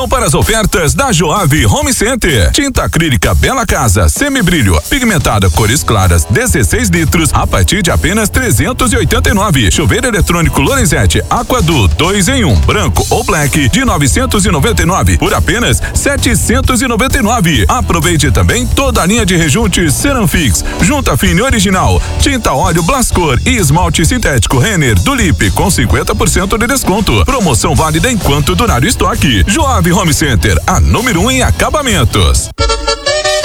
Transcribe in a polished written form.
Atenção para as ofertas da Joave Home Center. Tinta acrílica Bela Casa, semibrilho, pigmentada cores claras, 16 litros, a partir de apenas 389. Chuveiro eletrônico Lorenzetti Aquadu 2 em 1, branco ou black, de 999 por apenas 799. Aproveite também toda a linha de rejunte Ceramfix, junta fine original, tinta óleo Blascor e esmalte sintético Renner do Lip com 50% de desconto. Promoção válida enquanto durar o estoque. Joave Home Center, a número 1 em acabamentos.